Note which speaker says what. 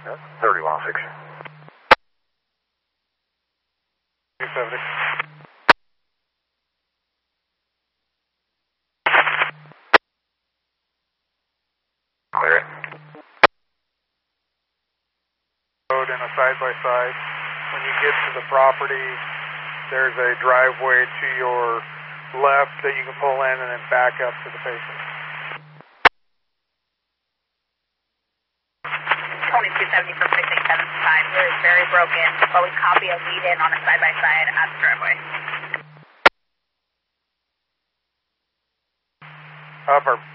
Speaker 1: 30 mile 6.
Speaker 2: 270.
Speaker 1: Clear it.
Speaker 2: Road and a side-by-side. When you get to the property, there's a driveway to your left that you can pull in and then back up to the pavement.
Speaker 3: 2270 for 687.5. We're very broken, but we copy a lead in on a side-by-side at the driveway.
Speaker 2: Our